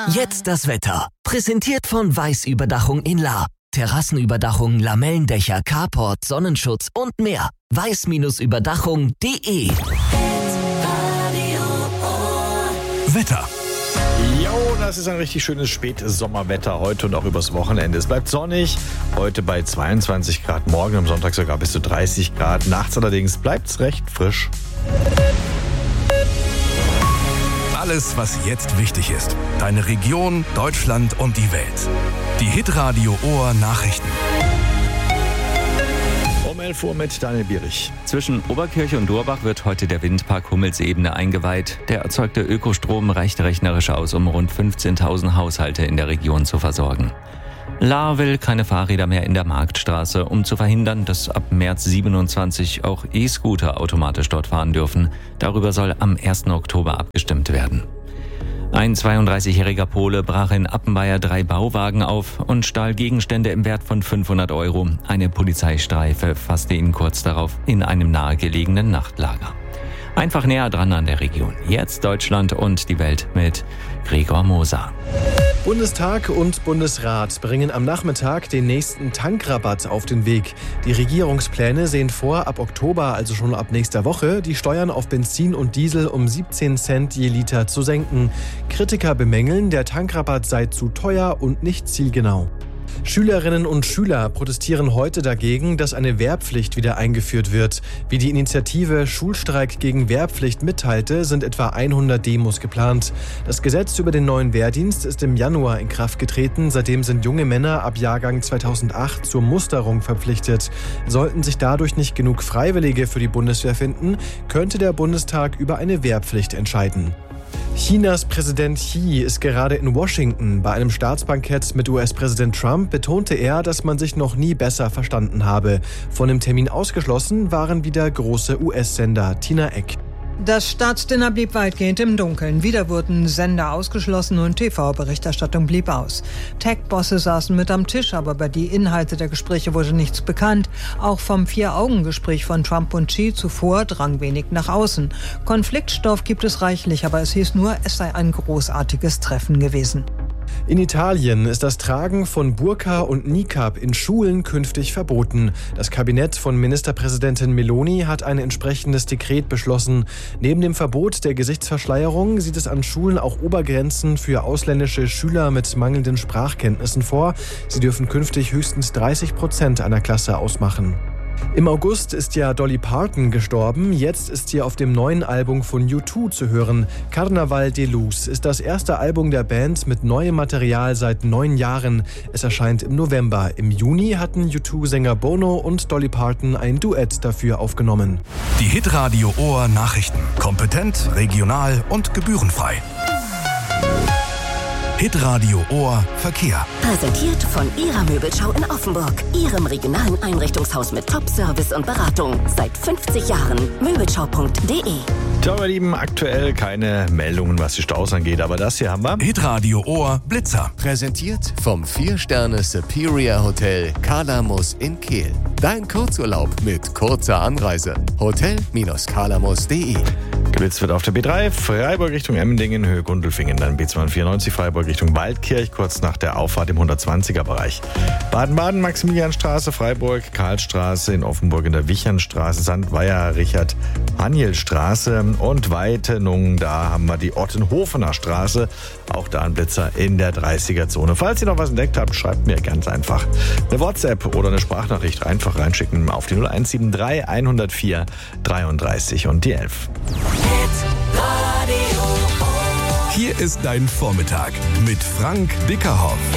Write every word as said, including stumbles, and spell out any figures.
Jetzt das Wetter. Präsentiert von Weiß-Überdachung in Lahr. Terrassenüberdachung, Lamellendächer, Carport, Sonnenschutz und mehr. weiß Überdachung punkt de. Wetter. Jo, das ist ein richtig schönes Spätsommerwetter heute und auch übers Wochenende. Es bleibt sonnig, heute bei zweiundzwanzig Grad, morgen am Sonntag sogar bis zu dreißig Grad. Nachts allerdings bleibt es recht frisch. Alles, was jetzt wichtig ist. Deine Region, Deutschland und die Welt. Die Hitradio Ohr Nachrichten. Um elf Uhr mit Daniel Bierich. Zwischen Oberkirche und Durbach wird heute der Windpark Hummelsebene eingeweiht. Der erzeugte Ökostrom reicht rechnerisch aus, um rund fünfzehntausend Haushalte in der Region zu versorgen. Lahr will keine Fahrräder mehr in der Marktstraße, um zu verhindern, dass ab März siebenundzwanzig auch E-Scooter automatisch dort fahren dürfen. Darüber soll am ersten Oktober abgestimmt werden. Ein zweiunddreißigjähriger Pole brach in Appenweier drei Bauwagen auf und stahl Gegenstände im Wert von fünfhundert Euro. Eine Polizeistreife fasste ihn kurz darauf in einem nahegelegenen Nachtlager. Einfach näher dran an der Region. Jetzt Deutschland und die Welt mit Gregor Moser. Bundestag und Bundesrat bringen am Nachmittag den nächsten Tankrabatt auf den Weg. Die Regierungspläne sehen vor, ab Oktober, also schon ab nächster Woche, die Steuern auf Benzin und Diesel um siebzehn Cent je Liter zu senken. Kritiker bemängeln, der Tankrabatt sei zu teuer und nicht zielgenau. Schülerinnen und Schüler protestieren heute dagegen, dass eine Wehrpflicht wieder eingeführt wird. Wie die Initiative Schulstreik gegen Wehrpflicht mitteilte, sind etwa hundert Demos geplant. Das Gesetz über den neuen Wehrdienst ist im Januar in Kraft getreten. Seitdem sind junge Männer ab Jahrgang zweitausendacht zur Musterung verpflichtet. Sollten sich dadurch nicht genug Freiwillige für die Bundeswehr finden, könnte der Bundestag über eine Wehrpflicht entscheiden. Chinas Präsident Xi ist gerade in Washington. Bei einem Staatsbankett mit U S-Präsident Trump betonte er, dass man sich noch nie besser verstanden habe. Von dem Termin ausgeschlossen waren wieder große U S-Sender. Tina Eck. Das Staatsdinner blieb weitgehend im Dunkeln. Wieder wurden Sender ausgeschlossen und T V-Berichterstattung blieb aus. Tech-Bosse saßen mit am Tisch, aber über die Inhalte der Gespräche wurde nichts bekannt. Auch vom Vier-Augen-Gespräch von Trump und Xi zuvor drang wenig nach außen. Konfliktstoff gibt es reichlich, aber es hieß nur, es sei ein großartiges Treffen gewesen. In Italien ist das Tragen von Burka und Niqab in Schulen künftig verboten. Das Kabinett von Ministerpräsidentin Meloni hat ein entsprechendes Dekret beschlossen. Neben dem Verbot der Gesichtsverschleierung sieht es an Schulen auch Obergrenzen für ausländische Schüler mit mangelnden Sprachkenntnissen vor. Sie dürfen künftig höchstens dreißig Prozent einer Klasse ausmachen. Im August ist ja Dolly Parton gestorben. Jetzt ist sie auf dem neuen Album von U zwei zu hören. Carnaval de Luz ist das erste Album der Band mit neuem Material seit neun Jahren. Es erscheint im November. Im Juni hatten U zwei-Sänger Bono und Dolly Parton ein Duett dafür aufgenommen. Die Hitradio Ohr Nachrichten. Kompetent, regional und gebührenfrei. Hitradio Ohr Verkehr. Präsentiert von Ihrer Möbelschau in Offenburg. Ihrem regionalen Einrichtungshaus mit Top-Service und Beratung. Seit fünfzig Jahren. Möbelschau punkt de. Ciao, ihr Lieben. Aktuell keine Meldungen, was die Staus angeht, aber das hier haben wir. Hitradio Ohr Blitzer. Präsentiert vom vier Sterne Superior Hotel Kalamus in Kehl. Dein Kurzurlaub mit kurzer Anreise. Hotel Kalamus punkt de. Geblitzt wird auf der B drei, Freiburg Richtung Emmendingen, Höhe Gundelfingen, dann B zweihundertvierundneunzig, Freiburg Richtung Waldkirch, kurz nach der Auffahrt im hundertzwanziger Bereich. Baden-Baden, Maximilianstraße, Freiburg, Karlstraße, in Offenburg in der Wichernstraße, Sandweier, Richard-Haniel-Straße und Weitenung, da haben wir die Ottenhofener Straße, auch da ein Blitzer in der dreißiger-Zone. Falls ihr noch was entdeckt habt, schreibt mir ganz einfach eine WhatsApp oder eine Sprachnachricht einfach reinschicken auf die null eins sieben drei hundertvier dreiunddreißig und die elf. Hier ist dein Vormittag mit Frank Dickerhoff.